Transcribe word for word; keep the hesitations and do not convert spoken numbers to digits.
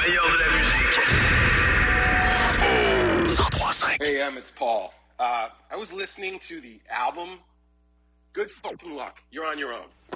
meilleur de la musique. Oh, cent trois cinq. Hey, Em, it's Paul. Uh, I was listening to the album. Good fucking luck. You're on your own.